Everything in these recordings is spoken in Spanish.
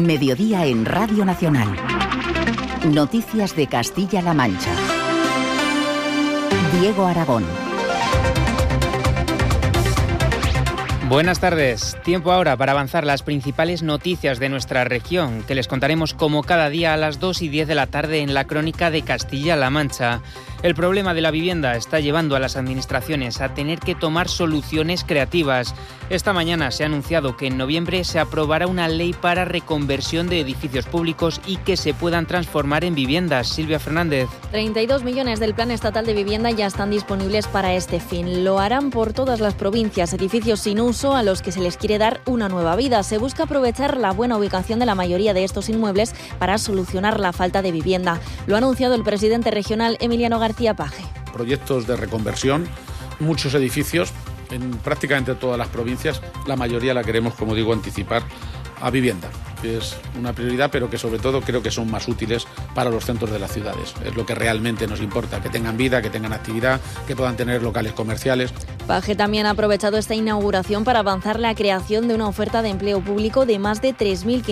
Mediodía en Radio Nacional. Noticias de Castilla-La Mancha. Diego Aragón. Buenas tardes. Tiempo ahora para avanzar las principales noticias de nuestra región, que les contaremos como cada día a las 2:10 de la tarde en la Crónica de Castilla-La Mancha. El problema de la vivienda está llevando a las administraciones a tener que tomar soluciones creativas. Esta mañana se ha anunciado que en noviembre se aprobará una ley para reconversión de edificios públicos y que se puedan transformar en viviendas. Silvia Fernández. 32 millones del Plan Estatal de Vivienda ya están disponibles para este fin. Lo harán por todas las provincias, edificios sin uso a los que se les quiere dar una nueva vida. Se busca aprovechar la buena ubicación de la mayoría de estos inmuebles para solucionar la falta de vivienda. Lo ha anunciado el presidente regional Emiliano García Paje. Proyectos de reconversión, muchos edificios en prácticamente todas las provincias. La mayoría la queremos, como digo, anticipar a vivienda, que es una prioridad, pero que sobre todo creo que son más útiles para los centros de las ciudades. Es lo que realmente nos importa, que tengan vida, que tengan actividad, que puedan tener locales comerciales. Paje también ha aprovechado esta inauguración para avanzar la creación de una oferta de empleo público de más de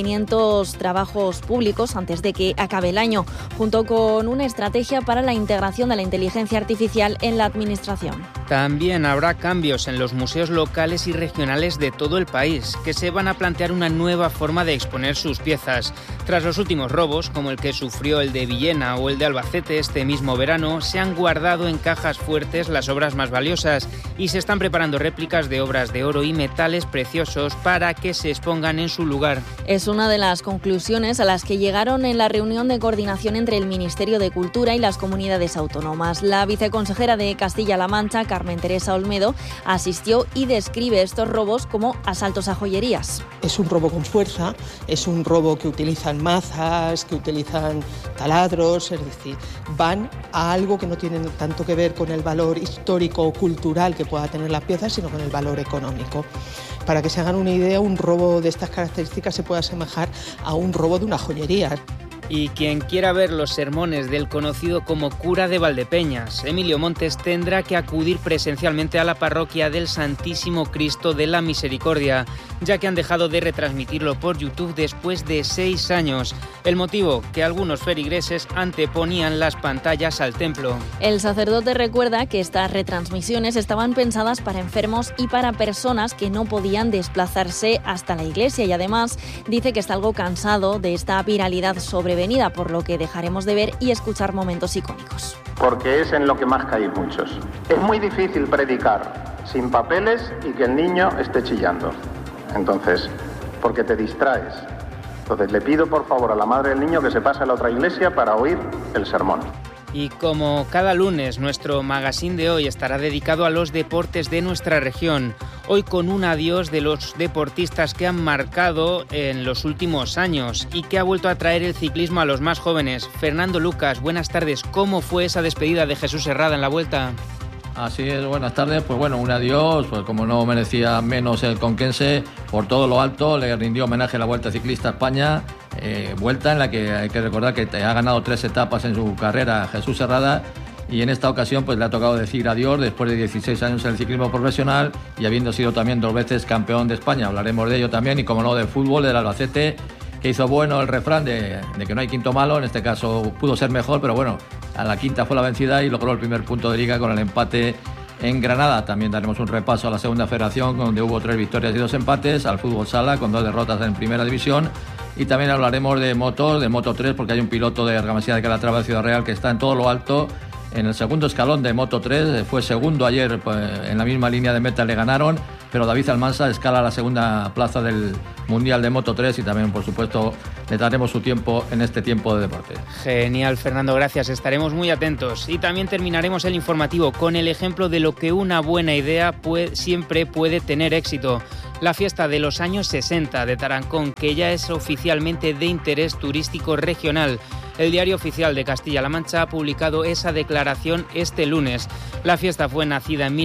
3.500 trabajos públicos antes de que acabe el año, junto con una estrategia para la integración de la inteligencia artificial en la administración. También habrá cambios en los museos locales y regionales de todo el país, que se van a plantear una nueva forma de exponer sus piezas. Tras los últimos robos, como el que sufrió el de Villena o el de Albacete este mismo verano, se han guardado en cajas fuertes las obras más valiosas y se están preparando réplicas de obras de oro y metales preciosos para que se expongan en su lugar. Es una de las conclusiones a las que llegaron en la reunión de coordinación entre el Ministerio de Cultura y las comunidades autónomas. La viceconsejera de Castilla-La Mancha, Carmen Teresa Olmedo, asistió y describe estos robos como asaltos a joyerías. Es un robo con fuerza, es un robo que utilizan mazas, que utilizan taladros, es decir, van a algo que no tiene tanto que ver con el valor histórico o cultural que pueda tener las piezas, sino con el valor económico. Para que se hagan una idea, un robo de estas características se puede asemejar a un robo de una joyería. Y quien quiera ver los sermones del conocido como cura de Valdepeñas, Emilio Montes, tendrá que acudir presencialmente a la parroquia del Santísimo Cristo de la Misericordia, ya que han dejado de retransmitirlo por YouTube después de 6 años. El motivo, que algunos feligreses anteponían las pantallas al templo. El sacerdote recuerda que estas retransmisiones estaban pensadas para enfermos y para personas que no podían desplazarse hasta la iglesia, y además dice que está algo cansado de esta viralidad sobrevenida, por lo que dejaremos de ver y escuchar momentos icónicos. Porque es en lo que más caéis muchos. Es muy difícil predicar sin papeles y que el niño esté chillando. Entonces, porque te distraes. Entonces le pido por favor a la madre del niño que se pase a la otra iglesia para oír el sermón. Y como cada lunes, nuestro magazine de hoy estará dedicado a los deportes de nuestra región. Hoy con un adiós de los deportistas que han marcado en los últimos años y que ha vuelto a traer el ciclismo a los más jóvenes. Fernando Lucas, buenas tardes. ¿Cómo fue esa despedida de Jesús Herrada en la Vuelta? Así es, buenas tardes. Pues bueno, un adiós, pues como no merecía menos el conquense, por todo lo alto le rindió homenaje a la Vuelta Ciclista a España, vuelta en la que hay que recordar que ha ganado 3 etapas en su carrera Jesús Herrada, y en esta ocasión pues le ha tocado decir adiós después de 16 años en el ciclismo profesional y habiendo sido también 2 veces campeón de España. Hablaremos de ello también, y como no, de fútbol, del Albacete, que hizo bueno el refrán de que no hay quinto malo. En este caso pudo ser mejor, pero bueno, a la quinta fue la vencida y logró el primer punto de liga con el empate en Granada. También daremos un repaso a la segunda federación, donde hubo 3 victorias y 2 empates, al fútbol sala con 2 derrotas en primera división, y también hablaremos de motos, de Moto 3, porque hay un piloto de Argamasía de Calatrava de Ciudad Real que está en todo lo alto en el segundo escalón de Moto 3, fue segundo ayer, pues, en la misma línea de meta le ganaron, pero David Almansa escala la segunda plaza del Mundial de Moto 3 y también, por supuesto, le daremos su tiempo en este tiempo de deporte. Genial, Fernando, gracias. Estaremos muy atentos. Y también terminaremos el informativo con el ejemplo de lo que una buena idea siempre puede tener éxito. La fiesta de los años 60 de Tarancón, que ya es oficialmente de interés turístico regional. El Diario Oficial de Castilla-La Mancha ha publicado esa declaración este lunes. La fiesta fue nacida en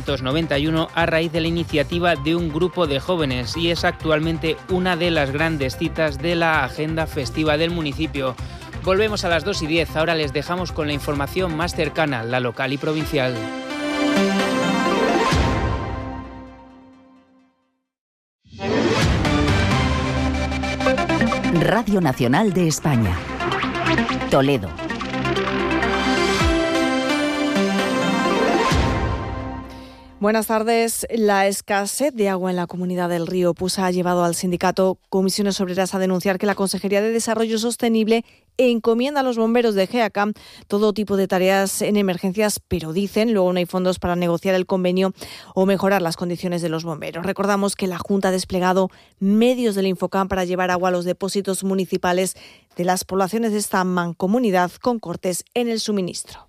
1991 a raíz de la iniciativa de un grupo de jóvenes y es actualmente una de las grandes citas de la agenda festiva del municipio. Volvemos a las 2:10. Ahora les dejamos con la información más cercana, la local y provincial. Radio Nacional de España. Toledo. Buenas tardes. La escasez de agua en la comunidad del Río Pusa ha llevado al sindicato Comisiones Obreras a denunciar que la Consejería de Desarrollo Sostenible encomienda a los bomberos de GEACAM todo tipo de tareas en emergencias, pero dicen luego no hay fondos para negociar el convenio o mejorar las condiciones de los bomberos. Recordamos que la Junta ha desplegado medios del Infocam para llevar agua a los depósitos municipales de las poblaciones de esta mancomunidad con cortes en el suministro.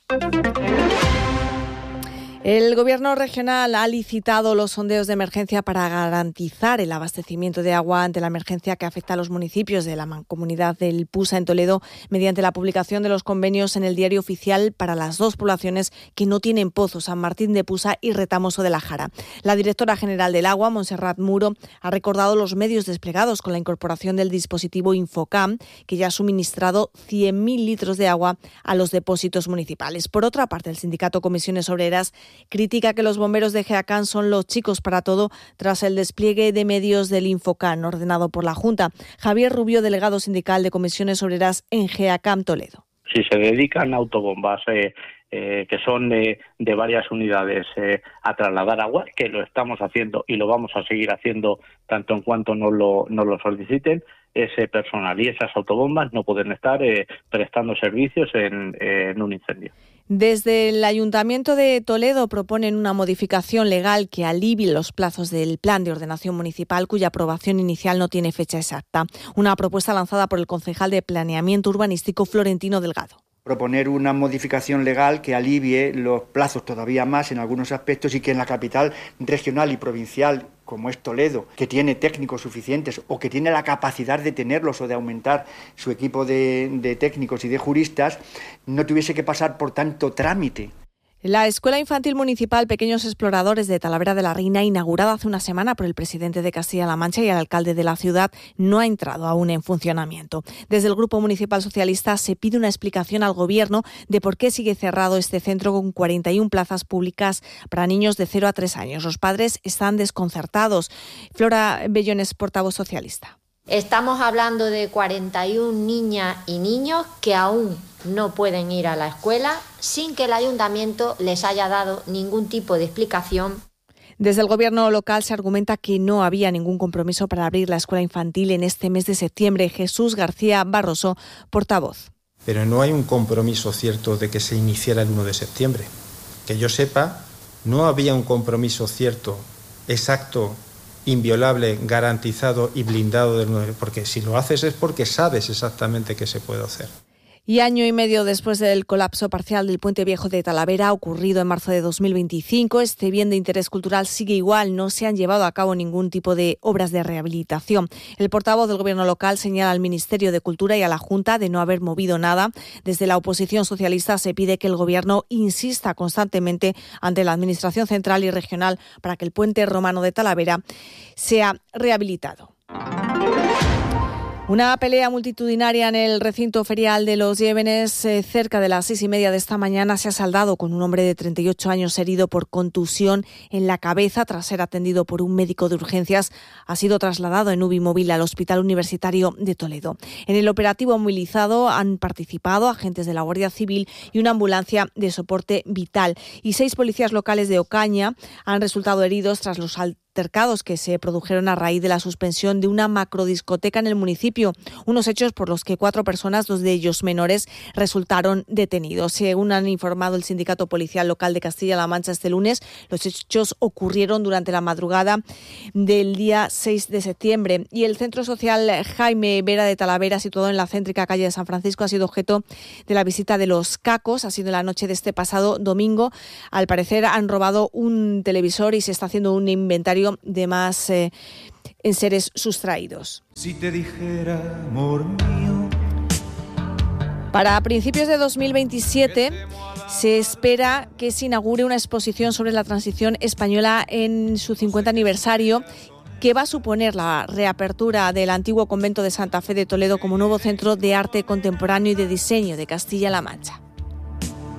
El Gobierno regional ha licitado los sondeos de emergencia para garantizar el abastecimiento de agua ante la emergencia que afecta a los municipios de la mancomunidad del Pusa en Toledo mediante la publicación de los convenios en el Diario Oficial para las dos poblaciones que no tienen pozo, San Martín de Pusa y Retamoso de la Jara. La directora general del Agua, Montserrat Muro, ha recordado los medios desplegados con la incorporación del dispositivo Infocam, que ya ha suministrado 100.000 litros de agua a los depósitos municipales. Por otra parte, el sindicato Comisiones Obreras critica que los bomberos de GEACAM son los chicos para todo tras el despliegue de medios del Infocam ordenado por la Junta. Javier Rubio, delegado sindical de Comisiones Obreras en GEACAM Toledo. Si se dedican autobombas que son de varias unidades a trasladar agua, que lo estamos haciendo y lo vamos a seguir haciendo tanto en cuanto no lo soliciten, ese personal y esas autobombas no pueden estar prestando servicios en un incendio. Desde el Ayuntamiento de Toledo proponen una modificación legal que alivie los plazos del Plan de Ordenación Municipal, cuya aprobación inicial no tiene fecha exacta. Una propuesta lanzada por el concejal de Planeamiento Urbanístico, Florentino Delgado. Proponer una modificación legal que alivie los plazos todavía más en algunos aspectos y que en la capital regional y provincial, como es Toledo, que tiene técnicos suficientes o que tiene la capacidad de tenerlos o de aumentar su equipo de técnicos y de juristas, no tuviese que pasar por tanto trámite. La Escuela Infantil Municipal Pequeños Exploradores de Talavera de la Reina, inaugurada hace una semana por el presidente de Castilla-La Mancha y el alcalde de la ciudad, no ha entrado aún en funcionamiento. Desde el Grupo Municipal Socialista se pide una explicación al Gobierno de por qué sigue cerrado este centro con 41 plazas públicas para niños de 0 a 3 años. Los padres están desconcertados. Flora Bellones, portavoz socialista. Estamos hablando de 41 niñas y niños que aún no pueden ir a la escuela sin que el ayuntamiento les haya dado ningún tipo de explicación. Desde el Gobierno local se argumenta que no había ningún compromiso para abrir la escuela infantil en este mes de septiembre. Jesús García Barroso, portavoz. Pero no hay un compromiso cierto de que se iniciara el 1 de septiembre. Que yo sepa, no había un compromiso cierto, exacto, inviolable, garantizado y blindado del 9, porque si lo haces es porque sabes exactamente qué se puede hacer. Y año y medio después del colapso parcial del Puente Viejo de Talavera, ocurrido en marzo de 2025, este bien de interés cultural sigue igual, no se han llevado a cabo ningún tipo de obras de rehabilitación. El portavoz del Gobierno local señala al Ministerio de Cultura y a la Junta de no haber movido nada. Desde la oposición socialista se pide que el Gobierno insista constantemente ante la Administración central y regional para que el puente romano de Talavera sea rehabilitado. Una pelea multitudinaria en el recinto ferial de Los Llévenes cerca de las 6:30 de esta mañana se ha saldado con un hombre de 38 años herido por contusión en la cabeza tras ser atendido por un médico de urgencias. Ha sido trasladado en UBI móvil al Hospital Universitario de Toledo. En el operativo movilizado han participado agentes de la Guardia Civil y una ambulancia de soporte vital. Y 6 policías locales de Ocaña han resultado heridos tras los altercados que se produjeron a raíz de la suspensión de una macrodiscoteca en el municipio. Unos hechos por los que 4 personas, 2 de ellos menores, resultaron detenidos. Según han informado el Sindicato Policial Local de Castilla-La Mancha este lunes, los hechos ocurrieron durante la madrugada del día 6 de septiembre. Y el Centro Social Jaime Vera de Talavera, situado en la céntrica calle de San Francisco, ha sido objeto de la visita de los cacos. Ha sido en la noche de este pasado domingo. Al parecer han robado un televisor y se está haciendo un inventario de más enseres sustraídos. Si te dijera, amor mío. Para principios de 2027 se espera que se inaugure una exposición sobre la transición española en su 50 aniversario, que va a suponer la reapertura del antiguo convento de Santa Fe de Toledo como nuevo centro de arte contemporáneo y de diseño de Castilla-La Mancha.